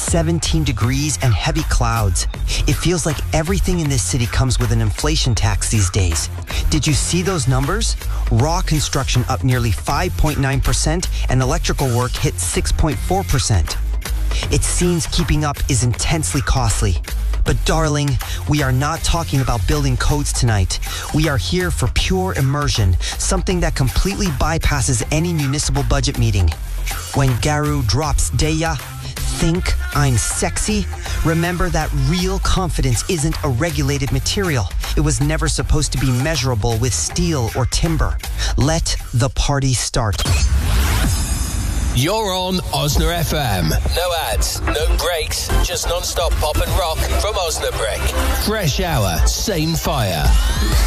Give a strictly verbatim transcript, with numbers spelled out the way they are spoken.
seventeen degrees and heavy clouds. It feels like everything in this city comes with an inflation tax these days. Did you see those numbers? Raw construction up nearly five point nine percent and electrical work hit six point four percent. It seems keeping up is intensely costly. But darling, we are not talking about building codes tonight. We are here for pure immersion, something that completely bypasses any municipal budget meeting. When Garu drops Deya, think I'm sexy? Remember that real confidence isn't a regulated material. It was never supposed to be measurable with steel or timber. Let the party start. You're on Osna F M. No ads, no breaks, just non-stop pop and rock from Osnabrück. Fresh hour, same fire.